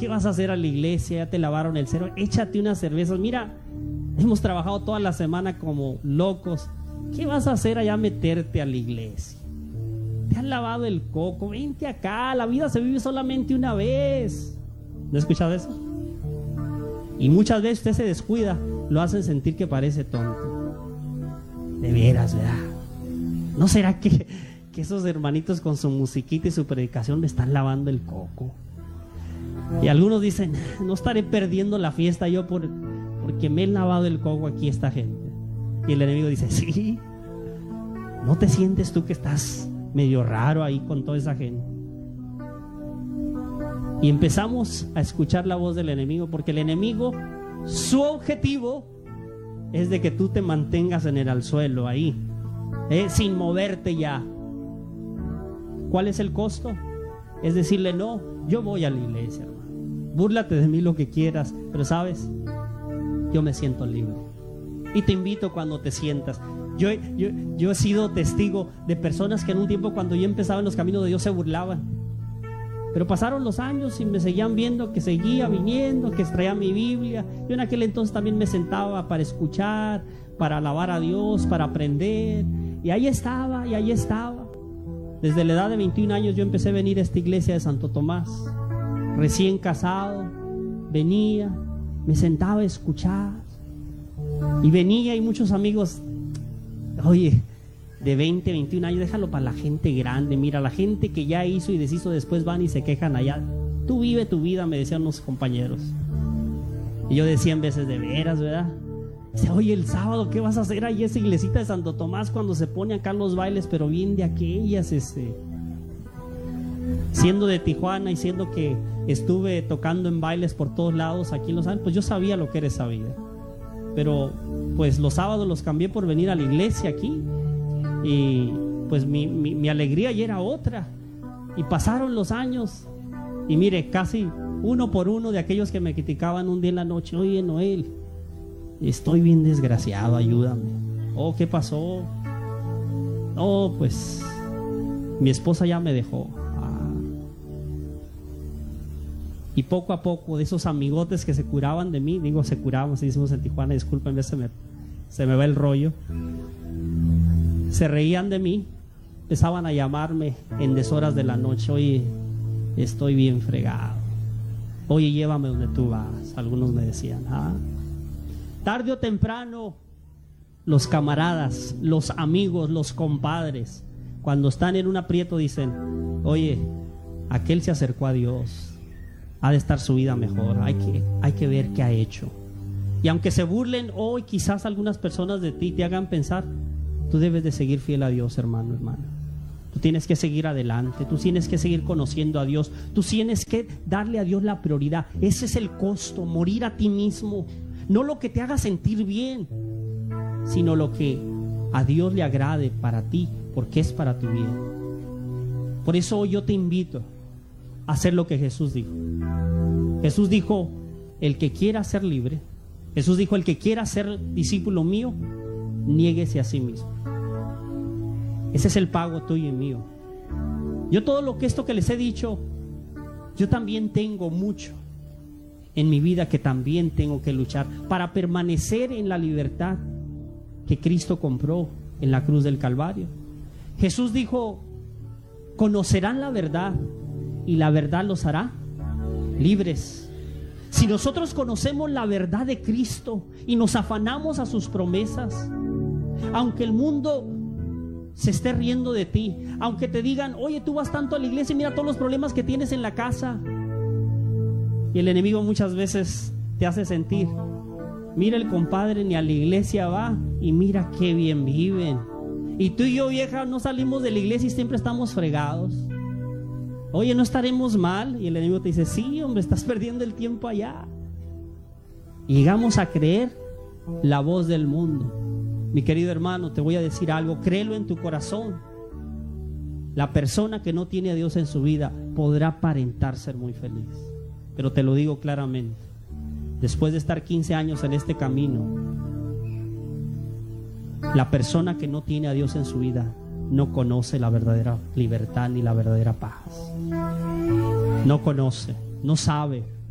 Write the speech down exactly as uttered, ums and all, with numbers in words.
¿qué vas a hacer a la iglesia? Ya te lavaron el cerebro, échate unas cervezas. Mira, hemos trabajado toda la semana como locos. ¿Qué vas a hacer allá meterte a la iglesia? Te han lavado el coco, vente acá, la vida se vive solamente una vez. ¿No has escuchado eso? Y muchas veces usted se descuida, lo hacen sentir que parece tonto. De veras, ¿verdad? ¿No será que, que esos hermanitos con su musiquita y su predicación me están lavando el coco? Y algunos dicen, no estaré perdiendo la fiesta yo por, porque me he lavado el coco aquí esta gente. Y el enemigo dice, sí, ¿no te sientes tú que estás medio raro ahí con toda esa gente? Y empezamos a escuchar la voz del enemigo, porque el enemigo, su objetivo es de que tú te mantengas en el alzuelo ahí, ¿eh? sin moverte ya. ¿Cuál es el costo? Es decirle, no, yo voy a la iglesia, hermano, búrlate de mí lo que quieras, pero sabes, yo me siento libre. Y te invito cuando te sientas. Yo, yo, yo he sido testigo de personas que en un tiempo, cuando yo empezaba en los caminos de Dios, se burlaban. Pero pasaron los años y me seguían viendo que seguía viniendo, que traía mi Biblia. Yo en aquel entonces también me sentaba para escuchar, para alabar a Dios, para aprender. Y ahí estaba, y ahí estaba. Desde la edad de veintiún años yo empecé a venir a esta iglesia de Santo Tomás. Recién casado, venía, me sentaba a escuchar. Y venía y muchos amigos, oye, de veinte, veintiún años, déjalo para la gente grande. Mira, la gente que ya hizo y deshizo después van y se quejan allá. Tú vive tu vida, me decían unos compañeros. Y yo decía en veces, de veras, ¿verdad? Dice, oye, el sábado, ¿qué vas a hacer ahí esa iglesita de Santo Tomás cuando se pone acá los bailes, pero bien de aquellas, este... Siendo de Tijuana y siendo que estuve tocando en bailes por todos lados aquí en Los Ángeles, pues yo sabía lo que era esa vida. Pero pues los sábados los cambié por venir a la iglesia aquí. Y pues mi, mi, mi alegría ya era otra. Y pasaron los años. Y mire, casi uno por uno de aquellos que me criticaban un día en la noche, oye, Noel, estoy bien desgraciado, ayúdame. Oh, ¿qué pasó? Oh, pues mi esposa ya me dejó. Ah. Y poco a poco, de esos amigotes que se curaban de mí, digo, se curaban, si decimos en Tijuana, discúlpenme, se me, se me va el rollo. Se reían de mí, empezaban a llamarme en deshoras de la noche, oye, estoy bien fregado, oye, llévame donde tú vas. Algunos me decían, ah, tarde o temprano, los camaradas, los amigos, los compadres, cuando están en un aprieto dicen, oye, aquel se acercó a Dios, ha de estar su vida mejor, hay que, hay que ver qué ha hecho. Y aunque se burlen hoy, quizás algunas personas de ti te hagan pensar, tú debes de seguir fiel a Dios, hermano, hermana. Tú tienes que seguir adelante, tú tienes que seguir conociendo a Dios, tú tienes que darle a Dios la prioridad. Ese es el costo, morir a ti mismo. No lo que te haga sentir bien, sino lo que a Dios le agrade para ti, porque es para tu bien. Por eso hoy yo te invito a hacer lo que Jesús dijo. Jesús dijo, el que quiera ser libre, Jesús dijo, el que quiera ser discípulo mío, niéguese a sí mismo. Ese es el pago tuyo y mío. Yo todo lo que esto que les he dicho, yo también tengo mucho en mi vida que también tengo que luchar para permanecer en la libertad que Cristo compró en la cruz del Calvario. Jesús dijo, conocerán la verdad y la verdad los hará libres. Si nosotros conocemos la verdad de Cristo y nos afanamos a sus promesas, aunque el mundo se esté riendo de ti, aunque te digan, oye, tú vas tanto a la iglesia y mira todos los problemas que tienes en la casa, y el enemigo muchas veces te hace sentir, mira, el compadre ni a la iglesia va y mira qué bien viven, y tú y yo, vieja, no salimos de la iglesia y siempre estamos fregados. Oye, ¿no estaremos mal? Y el enemigo te dice, sí, hombre, estás perdiendo el tiempo allá. Y llegamos a creer la voz del mundo. Mi querido hermano, te voy a decir algo, créelo en tu corazón. La persona que no tiene a Dios en su vida podrá aparentar ser muy feliz, pero te lo digo claramente, después de estar quince años en este camino, la persona que no tiene a Dios en su vida no conoce la verdadera libertad ni la verdadera paz. No conoce, no sabe.